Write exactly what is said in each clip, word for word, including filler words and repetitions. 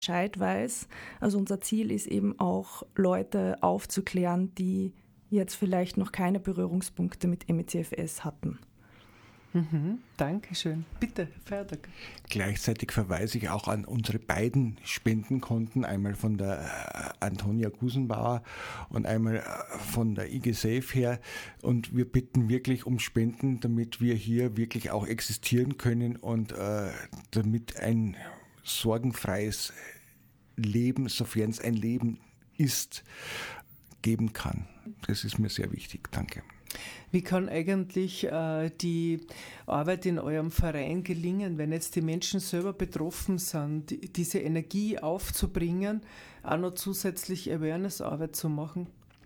Bescheid weiß. Also unser Ziel ist eben auch, Leute aufzuklären, die jetzt vielleicht noch keine Berührungspunkte mit M E C F S hatten. Mhm, Dankeschön. Bitte, Fertig. Gleichzeitig verweise ich auch an unsere beiden Spendenkonten, einmal von der Antonia Gusenbauer und einmal von der I G Safe her. Und wir bitten wirklich um Spenden, damit wir hier wirklich auch existieren können und äh, damit ein sorgenfreies Leben, sofern es ein Leben ist, geben kann. Das ist mir sehr wichtig. Danke. Wie kann eigentlich äh, die Arbeit in eurem Verein gelingen, wenn jetzt die Menschen selber betroffen sind, die, diese Energie aufzubringen, auch noch zusätzlich Awareness-Arbeit zu machen?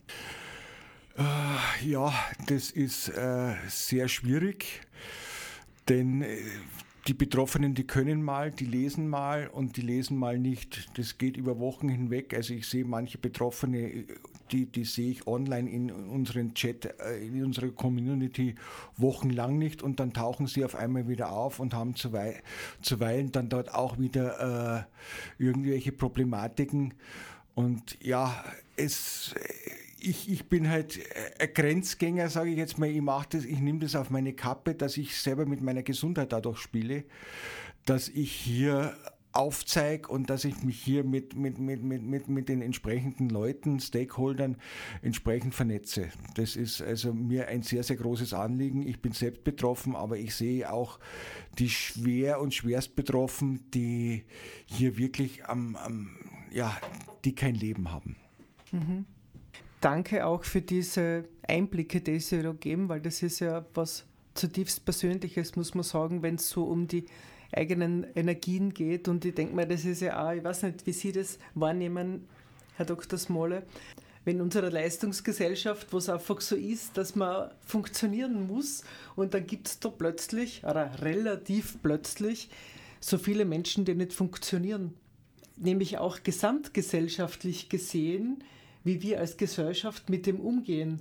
Äh, ja, das ist äh, sehr schwierig, denn äh, die Betroffenen, die können mal, die lesen mal und die lesen mal nicht. Das geht über Wochen hinweg. Also ich sehe manche Betroffene, die, die sehe ich online in unseren Chat, in unserer Community wochenlang nicht und dann tauchen sie auf einmal wieder auf und haben zuweilen, zuweilen dann dort auch wieder äh, irgendwelche Problematiken. Und ja, es... Ich, ich bin halt ein Grenzgänger, sage ich jetzt mal, ich mache das, ich nehme das auf meine Kappe, dass ich selber mit meiner Gesundheit dadurch spiele, dass ich hier aufzeige und dass ich mich hier mit, mit, mit, mit, mit, mit den entsprechenden Leuten, Stakeholdern entsprechend vernetze. Das ist also mir ein sehr, sehr großes Anliegen. Ich bin selbst betroffen, aber ich sehe auch die schwer und schwerst betroffen, die hier wirklich am, am ja, die kein Leben haben. Mhm. Danke auch für diese Einblicke, die Sie da geben, weil das ist ja was zutiefst Persönliches, muss man sagen, wenn es so um die eigenen Energien geht. Und ich denke mal, das ist ja auch, ich weiß nicht, wie Sie das wahrnehmen, Herr Doktor Smolle, wenn in unserer Leistungsgesellschaft, wo es einfach so ist, dass man funktionieren muss und dann gibt es da plötzlich, oder relativ plötzlich, so viele Menschen, die nicht funktionieren. Nämlich auch gesamtgesellschaftlich gesehen, wie wir als Gesellschaft mit dem umgehen.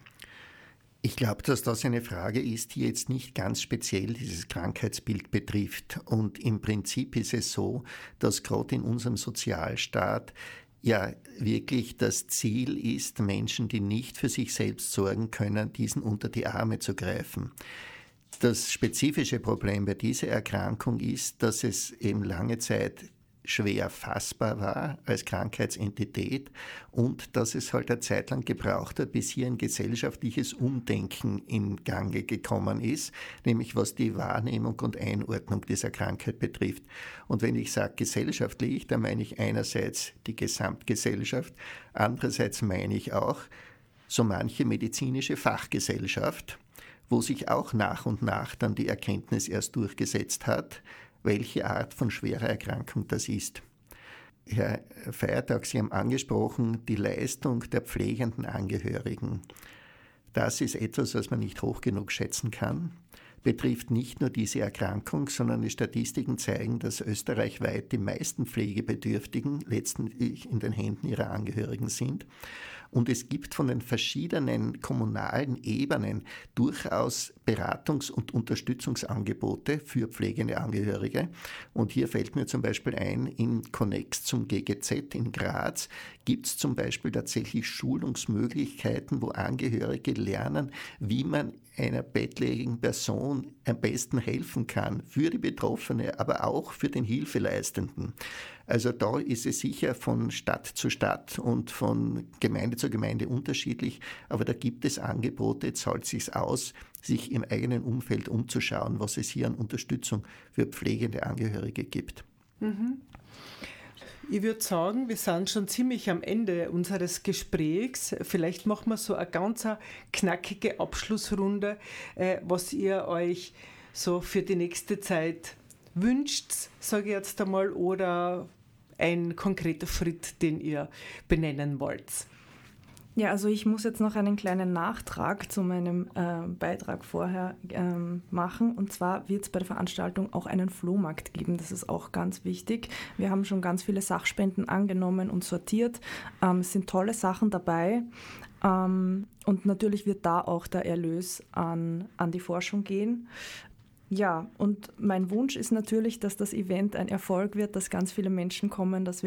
Ich glaube, dass das eine Frage ist, die jetzt nicht ganz speziell dieses Krankheitsbild betrifft. Und im Prinzip ist es so, dass gerade in unserem Sozialstaat ja wirklich das Ziel ist, Menschen, die nicht für sich selbst sorgen können, diesen unter die Arme zu greifen. Das spezifische Problem bei dieser Erkrankung ist, dass es eben lange Zeit schwer fassbar war als Krankheitsentität und dass es halt eine Zeit lang gebraucht hat, bis hier ein gesellschaftliches Umdenken in Gange gekommen ist, nämlich was die Wahrnehmung und Einordnung dieser Krankheit betrifft. Und wenn ich sage gesellschaftlich, dann meine ich einerseits die Gesamtgesellschaft, andererseits meine ich auch so manche medizinische Fachgesellschaft, wo sich auch nach und nach dann die Erkenntnis erst durchgesetzt hat, welche Art von schwerer Erkrankung das ist. Herr Feiertag, Sie haben angesprochen, die Leistung der pflegenden Angehörigen. Das ist etwas, was man nicht hoch genug schätzen kann. Betrifft nicht nur diese Erkrankung, sondern die Statistiken zeigen, dass österreichweit die meisten Pflegebedürftigen letztendlich in den Händen ihrer Angehörigen sind. Und es gibt von den verschiedenen kommunalen Ebenen durchaus Beratungs- und Unterstützungsangebote für pflegende Angehörige. Und hier fällt mir zum Beispiel ein, in Connex zum G G Z in Graz gibt es zum Beispiel tatsächlich Schulungsmöglichkeiten, wo Angehörige lernen, wie man einer bettlägerigen Person am besten helfen kann, für die Betroffene, aber auch für den Hilfeleistenden. Also da ist es sicher von Stadt zu Stadt und von Gemeinde zu Gemeinde unterschiedlich, aber da gibt es Angebote, zahlt es sich aus, sich im eigenen Umfeld umzuschauen, was es hier an Unterstützung für pflegende Angehörige gibt. Mhm. Ich würde sagen, wir sind schon ziemlich am Ende unseres Gesprächs. Vielleicht machen wir so eine ganz knackige Abschlussrunde, äh, was ihr euch so für die nächste Zeit wünscht, sage ich jetzt einmal, oder ein konkreter Schritt, den ihr benennen wollt. Ja, also ich muss jetzt noch einen kleinen Nachtrag zu meinem äh, Beitrag vorher ähm, machen. Und zwar wird es bei der Veranstaltung auch einen Flohmarkt geben. Das ist auch ganz wichtig. Wir haben schon ganz viele Sachspenden angenommen und sortiert. Ähm, es sind tolle Sachen dabei. Ähm, und natürlich wird da auch der Erlös an, an die Forschung gehen. Ja, und mein Wunsch ist natürlich, dass das Event ein Erfolg wird, dass ganz viele Menschen kommen, dass